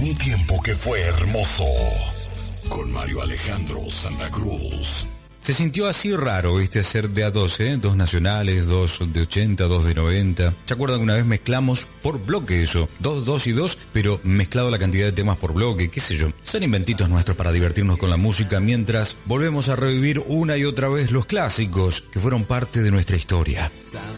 Un tiempo que fue hermoso. Con Mario Alejandro Santa Cruz. Se sintió así raro, ¿viste? Hacer de a dos, ¿eh? Dos nacionales, dos de 80, dos de 90. ¿Se acuerdan que una vez mezclamos por bloque eso? Dos y dos, pero mezclado la cantidad de temas por bloque, qué sé yo. Son inventitos nuestros para divertirnos con la música mientras volvemos a revivir una y otra vez los clásicos que fueron parte de nuestra historia.